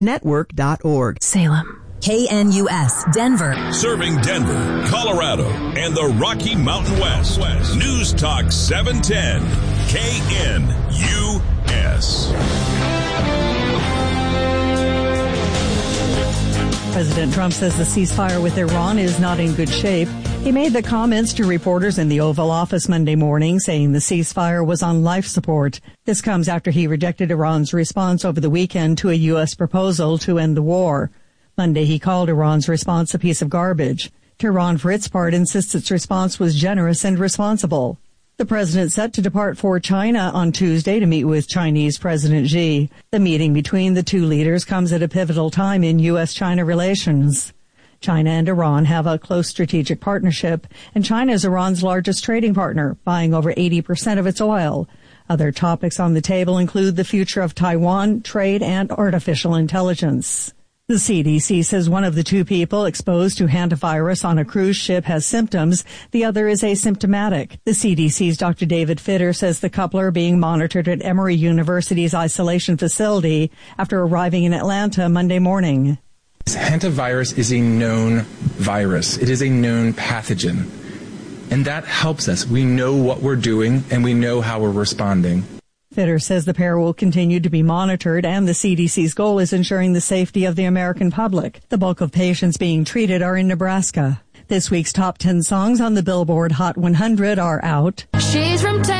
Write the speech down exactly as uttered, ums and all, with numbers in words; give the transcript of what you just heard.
network dot org. Salem. K N U S, Denver. Serving Denver, Colorado, and the Rocky Mountain West. West. News Talk seven ten, K N U S. President Trump says the ceasefire with Iran is not in good shape. He made the comments to reporters in the Oval Office Monday morning, saying the ceasefire was on life support. This comes after he rejected Iran's response over the weekend to a U S proposal to end the war. Monday, he called Iran's response a piece of garbage. Tehran, for its part, insists its response was generous and responsible. The president set to depart for China on Tuesday to meet with Chinese President Xi. The meeting between the two leaders comes at a pivotal time in U S China relations. China and Iran have a close strategic partnership, and China is Iran's largest trading partner, buying over eighty percent of its oil. Other topics on the table include the future of Taiwan, trade, and artificial intelligence. The C D C says one of the two people exposed to hantavirus on a cruise ship has symptoms. The other is asymptomatic. The C D C's Doctor David Fitter says the couple are being monitored at Emory University's isolation facility after arriving in Atlanta Monday morning. Hantavirus is a known virus. It is a known pathogen. And that helps us. We know what we're doing and we know how we're responding. Fitter says the pair will continue to be monitored, and the C D C's goal is ensuring the safety of the American public. The bulk of patients being treated are in Nebraska. This week's top ten songs on the Billboard Hot one hundred are out. She's from